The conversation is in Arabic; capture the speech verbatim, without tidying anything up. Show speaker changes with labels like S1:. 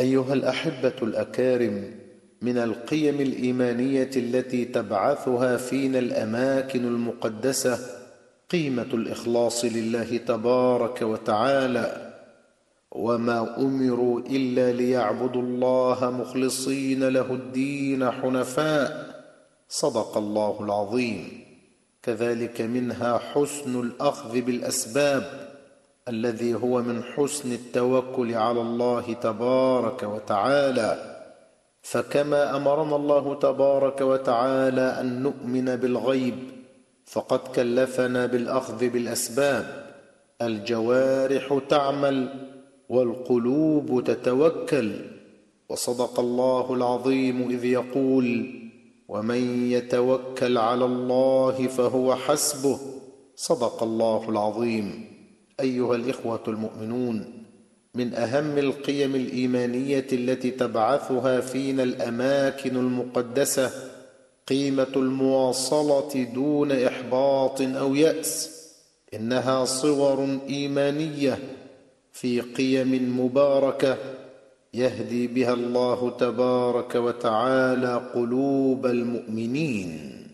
S1: أيها الأحبة الأكارم، من القيم الإيمانية التي تبعثها فينا الأماكن المقدسة قيمة الإخلاص لله تبارك وتعالى، وما أمروا إلا ليعبدوا الله مخلصين له الدين حنفاء. صدق الله العظيم. كذلك منها حسن الأخذ بالأسباب، الذي هو من حسن التوكل على الله تبارك وتعالى. فكما أمرنا الله تبارك وتعالى أن نؤمن بالغيب، فقد كلفنا بالأخذ بالأسباب. الجوارح تعمل والقلوب تتوكل. وصدق الله العظيم إذ يقول: ومن يتوكل على الله فهو حسبه. صدق الله العظيم. أيها الإخوة المؤمنون، من أهم القيم الإيمانية التي تبعثها فينا الأماكن المقدسة قيمة المواصلة دون إحباط أو يأس. إنها صور إيمانية في قيم مباركة يهدي بها الله تبارك وتعالى قلوب المؤمنين.